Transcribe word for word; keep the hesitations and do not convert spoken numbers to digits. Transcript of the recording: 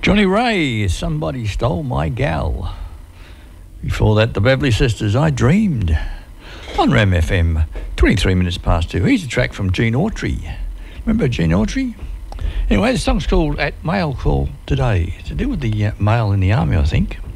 Johnny Ray, Somebody Stole My Gal. Before that, the Beverly Sisters, I Dreamed. On Ram F M, twenty-three minutes past two. Here's a track from Gene Autry. Remember Gene Autry? Anyway, the song's called At Mail Call Today. It's to do with the uh, mail in the army, I think.